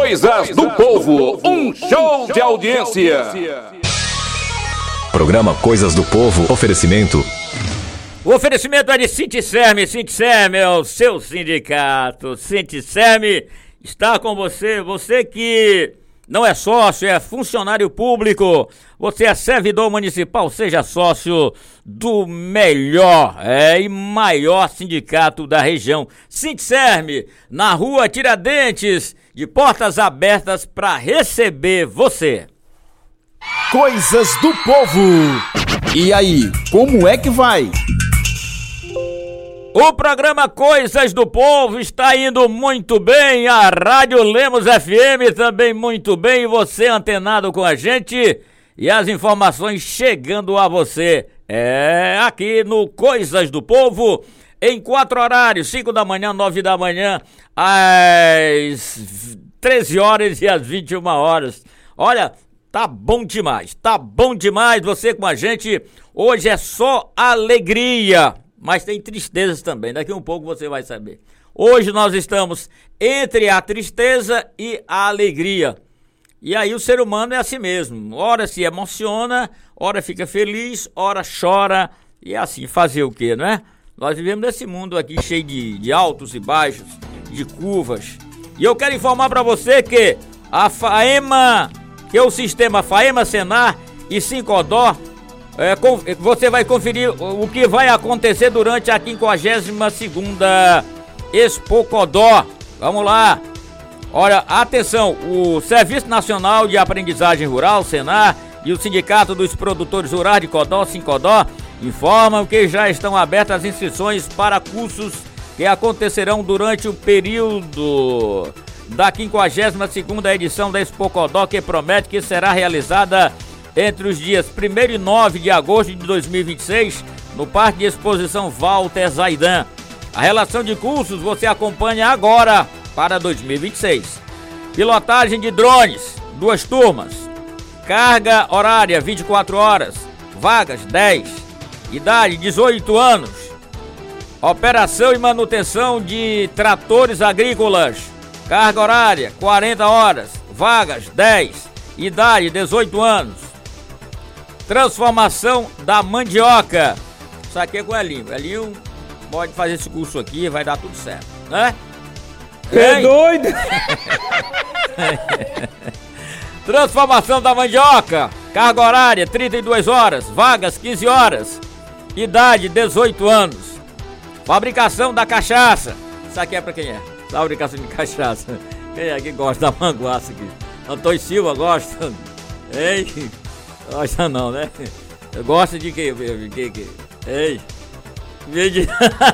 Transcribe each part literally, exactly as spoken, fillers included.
Coisas do Povo, um show de audiência. Programa Coisas do Povo, oferecimento. O oferecimento é de Sinticerme. Sinticerme é o seu sindicato. Sinticerme está com você. Você que não é sócio, é funcionário público, você é servidor municipal, seja sócio do melhor é, e maior sindicato da região. Sinticerme, na rua Tiradentes, de portas abertas para receber você. Coisas do Povo. E aí, como é que vai? O programa Coisas do Povo está indo muito bem, a Rádio Lemos F M também muito bem, e você antenado com a gente e as informações chegando a você. É aqui no Coisas do Povo, em quatro horários, cinco da manhã, nove da manhã, às treze horas e às vinte e uma horas. Olha, tá bom demais, tá bom demais você com a gente. Hoje é só alegria, mas tem tristezas também, daqui um pouco você vai saber. Hoje nós estamos entre a tristeza e a alegria. E aí o ser humano é assim mesmo, ora se emociona, ora fica feliz, ora chora, e é assim, fazer o quê, não é? Nós vivemos nesse mundo aqui cheio de, de altos e baixos, de curvas. E eu quero informar para você que a FAEMA, que é o sistema FAEMA, Senar e Sincodó, É, você vai conferir o que vai acontecer durante a quinquagésima segunda Expocodó. Vamos lá. Olha, atenção, o Serviço Nacional de Aprendizagem Rural, Senar, e o Sindicato dos Produtores Rurais de Codó, Sincodó, informam que já estão abertas as inscrições para cursos que acontecerão durante o período da quinquagésima segunda edição da Expocodó, que promete que será realizada entre os dias primeiro e nove de agosto de dois mil e vinte e seis, no Parque de Exposição Walter Zaidan. A relação de cursos você acompanha agora para dois mil e vinte e seis. Pilotagem de drones, duas turmas. Carga horária vinte e quatro horas, vagas dez. Idade dezoito anos. Operação e manutenção de tratores agrícolas. Carga horária quarenta horas, vagas dez. Idade dezoito anos. Transformação da mandioca. Isso aqui é com o Elinho. Elinho pode fazer esse curso aqui, vai dar tudo certo, né? É doido? Transformação da mandioca. Carga horária trinta e duas horas, vagas quinze horas. Idade dezoito anos. Fabricação da cachaça. Isso aqui é pra quem é? Fabricação de cachaça. Quem é que gosta da manguaça aqui? Antônio Silva gosta? Ei, gosta não, né? Gosta de quê? De quê? De... Ei, de...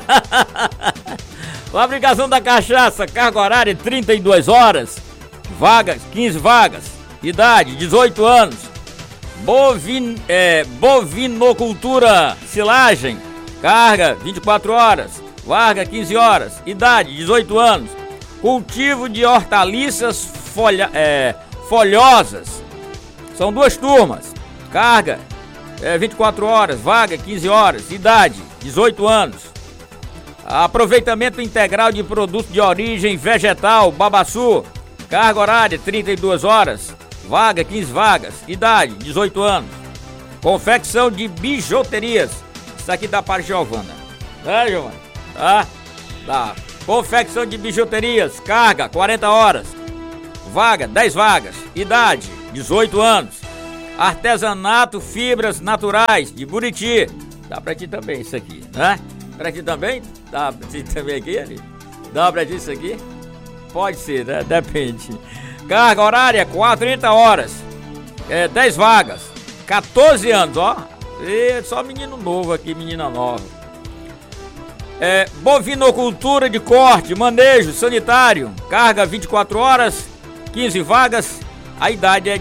Fabricação da cachaça, carga horária trinta e duas horas, vagas, quinze vagas, idade dezoito anos, Bovin... é, bovinocultura, silagem, carga vinte e quatro horas, vaga quinze horas, idade dezoito anos, cultivo de hortaliças folha... é, folhosas, são duas turmas, carga é, vinte e quatro horas, vaga quinze horas, idade dezoito anos. Aproveitamento integral de produtos de origem vegetal, babaçu, carga horária trinta e duas horas, vaga quinze vagas, idade dezoito anos. Confecção de bijuterias, isso aqui dá para Giovana, é, Giovana? Tá? Tá. Confecção de bijuterias, carga quarenta horas, vaga dez vagas, idade dezoito anos. Artesanato, fibras naturais de Buriti, dá pra ti também isso aqui, né? Pra ti também? Dá pra ti também aqui, ali? Dá pra ti isso aqui? Pode ser, né? Depende. Carga horária, quarenta horas. É, dez vagas. quatorze anos, ó. E só menino novo aqui, menina nova. É, bovinocultura de corte, manejo, sanitário. Carga vinte e quatro horas, quinze vagas. A idade é